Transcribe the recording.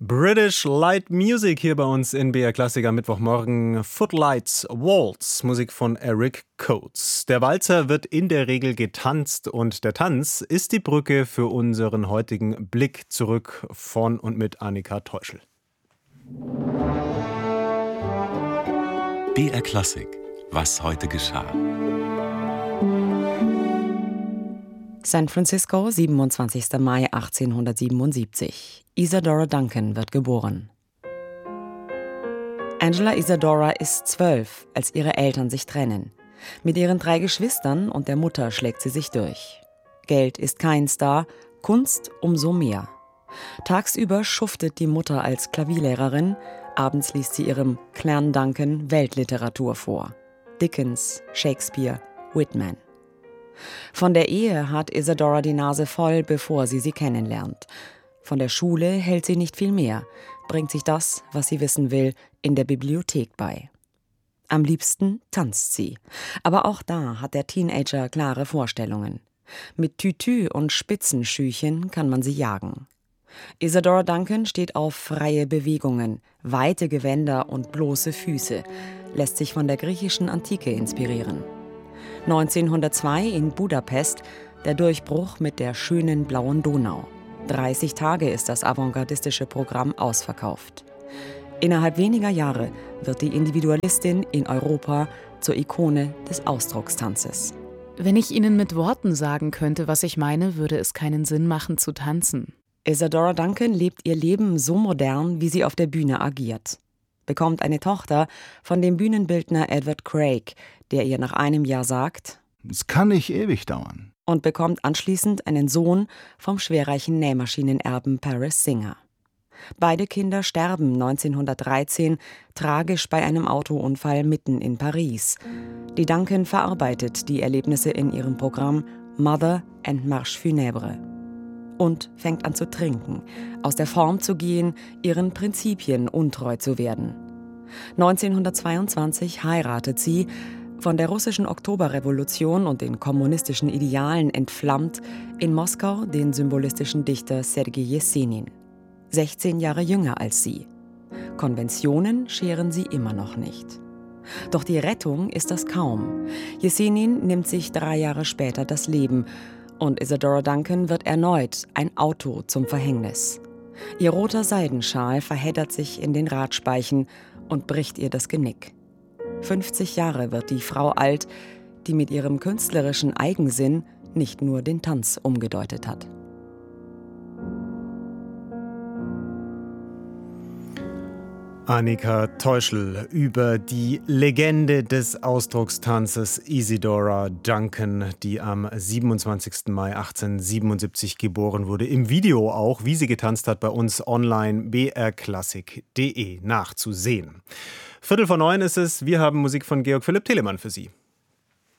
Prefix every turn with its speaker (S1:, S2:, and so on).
S1: British Light Music hier bei uns in BR Classic am Mittwochmorgen. Footlights Waltz, Musik von Eric Coates. Der Walzer wird in der Regel getanzt und der Tanz ist die Brücke für unseren heutigen Blick zurück von und mit Annika Teuschl.
S2: BR Classic, was heute geschah.
S3: San Francisco, 27. Mai 1877. Isadora Duncan wird geboren. Angela Isadora ist 12, als ihre Eltern sich trennen. Mit ihren 3 Geschwistern und der Mutter schlägt sie sich durch. Geld ist keins da, Kunst umso mehr. Tagsüber schuftet die Mutter als Klavierlehrerin, abends liest sie ihrem Clan Duncan Weltliteratur vor. Dickens, Shakespeare, Whitman. Von der Ehe hat Isadora die Nase voll, bevor sie kennenlernt. Von der Schule hält sie nicht viel mehr, bringt sich das, was sie wissen will, in der Bibliothek bei. Am liebsten tanzt sie. Aber auch da hat der Teenager klare Vorstellungen. Mit Tütü und Spitzenschüchen kann man sie jagen. Isadora Duncan steht auf freie Bewegungen, weite Gewänder und bloße Füße, lässt sich von der griechischen Antike inspirieren. 1902 in Budapest der Durchbruch mit der schönen blauen Donau. 30 Tage ist das avantgardistische Programm ausverkauft. Innerhalb weniger Jahre wird die Individualistin in Europa zur Ikone des Ausdruckstanzes.
S4: Wenn ich Ihnen mit Worten sagen könnte, was ich meine, würde es keinen Sinn machen zu tanzen.
S3: Isadora Duncan lebt ihr Leben so modern, wie sie auf der Bühne agiert. Bekommt eine Tochter von dem Bühnenbildner Edward Craig, der ihr nach einem Jahr sagt:
S5: Es kann nicht ewig dauern.
S3: Und bekommt anschließend einen Sohn vom schwerreichen Nähmaschinenerben Paris Singer. Beide Kinder sterben 1913 tragisch bei einem Autounfall mitten in Paris. Die Duncan verarbeitet die Erlebnisse in ihrem Programm Mother and Marche Funèbre. Und fängt an zu trinken, aus der Form zu gehen, ihren Prinzipien untreu zu werden. 1922 heiratet sie, von der russischen Oktoberrevolution und den kommunistischen Idealen entflammt, in Moskau den symbolistischen Dichter Sergei Jesenin. 16 Jahre jünger als sie. Konventionen scheren sie immer noch nicht. Doch die Rettung ist das kaum. Jesenin nimmt sich 3 Jahre später das Leben und Isadora Duncan wird erneut ein Auto zum Verhängnis. Ihr roter Seidenschal verheddert sich in den Radspeichen und bricht ihr das Genick. 50 Jahre wird die Frau alt, die mit ihrem künstlerischen Eigensinn nicht nur den Tanz umgedeutet hat.
S1: Annika Teuschl über die Legende des Ausdruckstanzes Isadora Duncan, die am 27. Mai 1877 geboren wurde. Im Video auch, wie sie getanzt hat, bei uns online brklassik.de nachzusehen. 8:45 ist es, wir haben Musik von Georg Philipp Telemann für Sie.